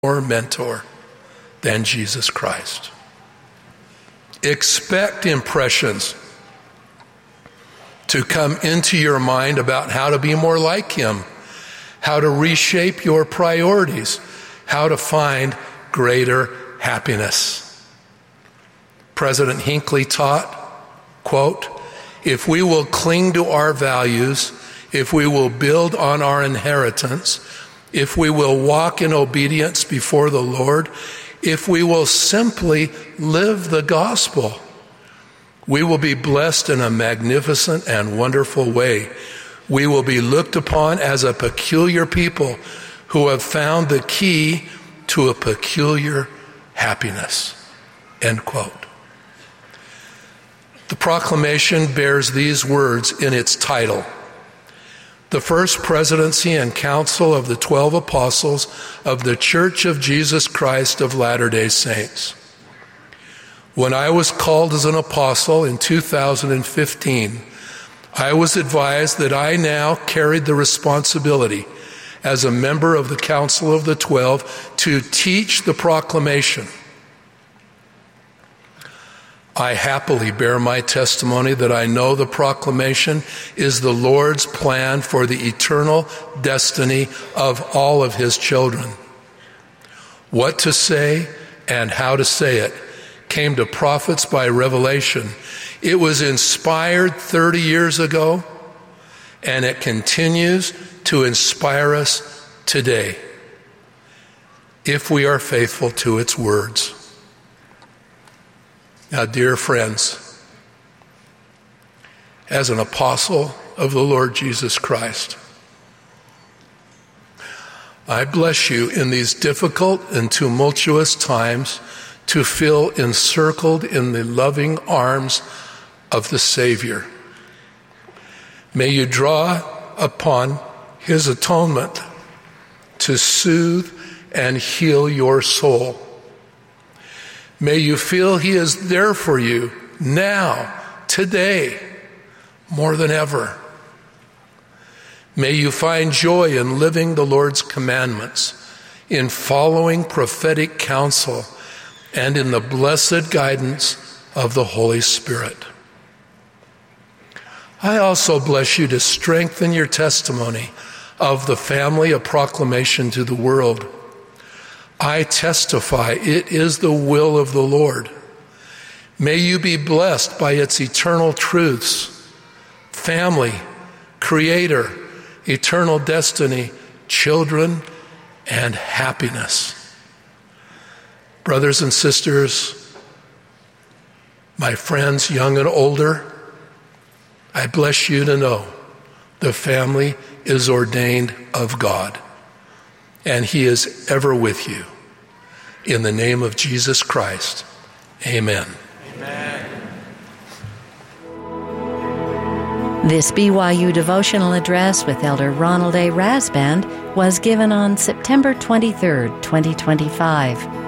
more mentor than Jesus Christ. Expect impressions to come into your mind about how to be more like him, how to reshape your priorities, how to find greater happiness. President Hinckley taught, quote, "If we will cling to our values, if we will build on our inheritance, if we will walk in obedience before the Lord, if we will simply live the gospel, we will be blessed in a magnificent and wonderful way. We will be looked upon as a peculiar people who have found the key to a peculiar happiness." End quote. The proclamation bears these words in its title: "The First Presidency and Council of the 12 Apostles of the Church of Jesus Christ of Latter-day Saints. When I was called as an apostle in 2015, I was advised that I now carried the responsibility as a member of the Council of the 12 to teach the proclamation. I happily bear my testimony that I know the proclamation is the Lord's plan for the eternal destiny of all of his children. What to say and how to say it came to prophets by revelation. It was inspired 30 years ago, and it continues to inspire us today if we are faithful to its words." Now, dear friends, as an apostle of the Lord Jesus Christ, I bless you in these difficult and tumultuous times to feel encircled in the loving arms of the Savior. May you draw upon his atonement to soothe and heal your soul. May you feel he is there for you now, today, more than ever. May you find joy in living the Lord's commandments, in following prophetic counsel, and in the blessed guidance of the Holy Spirit. I also bless you to strengthen your testimony of the family of proclamation to the world. I testify it is the will of the Lord. May you be blessed by its eternal truths, family, creator, eternal destiny, children, and happiness. Brothers and sisters, my friends, young and older, I bless you to know the family is ordained of God, and he is ever with you. In the name of Jesus Christ, amen. Amen. This BYU devotional address with Elder Ronald A. Rasband was given on September 23, 2025.